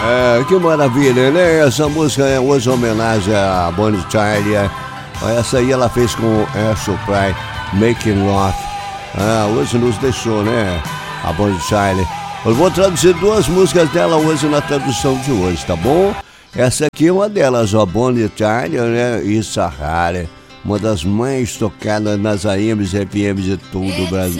Que maravilha, né? Essa música é hoje homenagem a Bonnie Tyler. Essa aí ela fez com o Air Supply, Making Love. Hoje nos deixou, né? A Bonnie Tyler. Eu vou traduzir duas músicas dela hoje na tradução de hoje, tá bom? Essa aqui é uma delas, a Bonnie Tyler, né? E Sahara, uma das mais tocadas nas AMs e FMs de todo o Brasil.